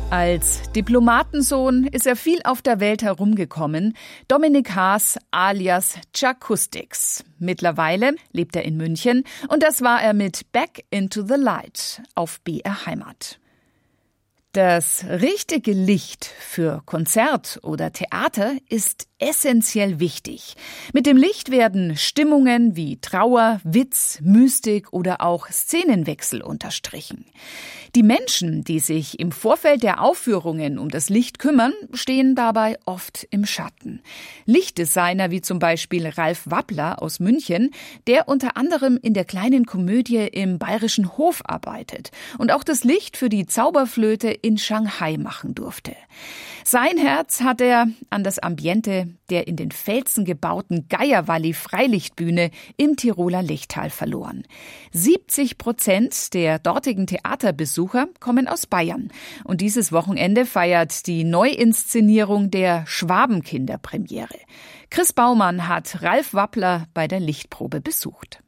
Als Diplomatensohn ist er viel auf der Welt herumgekommen. Dominik Haas alias Jacoustics. Mittlerweile lebt er in München und das war er mit Back into the Light auf BR Heimat. Das richtige Licht für Konzert oder Theater ist essentiell wichtig. Mit dem Licht werden Stimmungen wie Trauer, Witz, Mystik oder auch Szenenwechsel unterstrichen. Die Menschen, die sich im Vorfeld der Aufführungen um das Licht kümmern, stehen dabei oft im Schatten. Lichtdesigner wie zum Beispiel Ralf Wappler aus München, der unter anderem in der kleinen Komödie im Bayerischen Hof arbeitet und auch das Licht für die Zauberflöte in Shanghai machen durfte. Sein Herz hat er an das Ambiente der in den Felsen gebauten Geierwalli-Freilichtbühne im Tiroler Lechtal verloren. 70% der dortigen Theaterbesucher kommen aus Bayern. Und dieses Wochenende feiert die Neuinszenierung der Schwabenkinder Premiere. Chris Baumann hat Ralf Wappler bei der Lichtprobe besucht.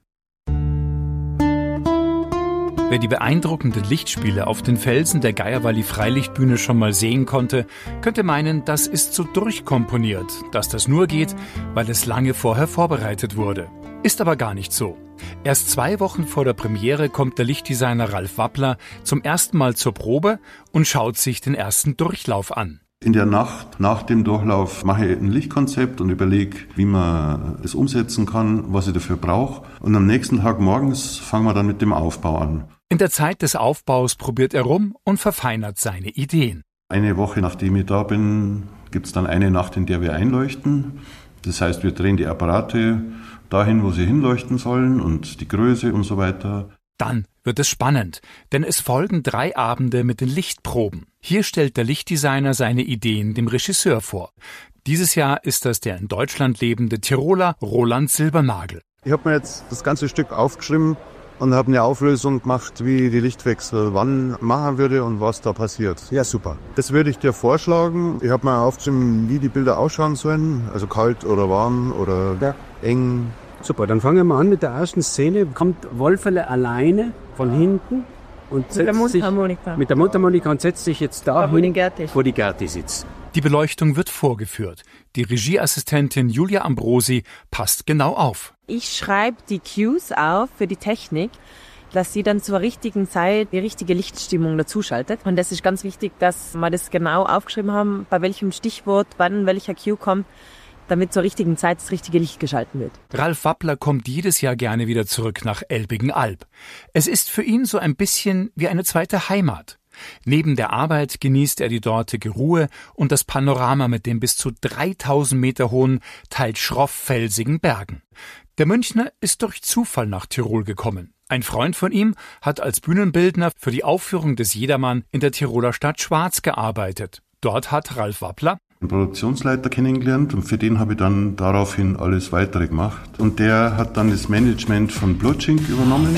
Wer die beeindruckenden Lichtspiele auf den Felsen der Geierwalli-Freilichtbühne schon mal sehen konnte, könnte meinen, das ist so durchkomponiert, dass das nur geht, weil es lange vorher vorbereitet wurde. Ist aber gar nicht so. Erst 2 Wochen vor der Premiere kommt der Lichtdesigner Ralf Wappler zum ersten Mal zur Probe und schaut sich den ersten Durchlauf an. In der Nacht nach dem Durchlauf mache ich ein Lichtkonzept und überlege, wie man es umsetzen kann, was ich dafür brauche. Und am nächsten Tag morgens fangen wir dann mit dem Aufbau an. In der Zeit des Aufbaus probiert er rum und verfeinert seine Ideen. Eine Woche nachdem ich da bin, gibt es dann eine Nacht, in der wir einleuchten. Das heißt, wir drehen die Apparate dahin, wo sie hinleuchten sollen und die Größe und so weiter. Dann wird es spannend, denn es folgen 3 Abende mit den Lichtproben. Hier stellt der Lichtdesigner seine Ideen dem Regisseur vor. Dieses Jahr ist das der in Deutschland lebende Tiroler Roland Silbernagel. Ich habe mir jetzt das ganze Stück aufgeschrieben und habe eine Auflösung gemacht, wie die Lichtwechsel wann machen würde und was da passiert. Ja, super. Das würde ich dir vorschlagen. Ich habe mir aufgeschrieben, wie die Bilder ausschauen sollen, also kalt oder warm oder eng. Super, dann fangen wir an mit der ersten Szene. Kommt Wolferle alleine von hinten und mit der Mundharmonika. Mit der Mundharmonika und setzt sich jetzt da hin, wo die Gerti sitzt. Die Beleuchtung wird vorgeführt. Die Regieassistentin Julia Ambrosi passt genau auf. Ich schreibe die Cues auf für die Technik, dass sie dann zur richtigen Zeit die richtige Lichtstimmung dazuschaltet. Und das ist ganz wichtig, dass wir das genau aufgeschrieben haben, bei welchem Stichwort, wann welcher Cue kommt, damit zur richtigen Zeit das richtige Licht geschalten wird. Ralf Wappler kommt jedes Jahr gerne wieder zurück nach Elbigen-Alb. Es ist für ihn so ein bisschen wie eine zweite Heimat. Neben der Arbeit genießt er die dortige Ruhe und das Panorama mit den bis zu 3000 Meter hohen, teils schroff-felsigen Bergen. Der Münchner ist durch Zufall nach Tirol gekommen. Ein Freund von ihm hat als Bühnenbildner für die Aufführung des Jedermann in der Tiroler Stadt Schwaz gearbeitet. Dort hat Ralf Wappler einen Produktionsleiter kennengelernt und für den habe ich dann daraufhin alles Weitere gemacht. Und der hat dann das Management von Blutschink übernommen.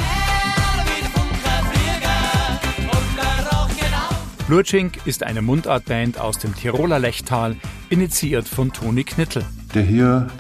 Blutschink ist eine Mundartband aus dem Tiroler Lechtal, initiiert von Toni Knittel. Der hier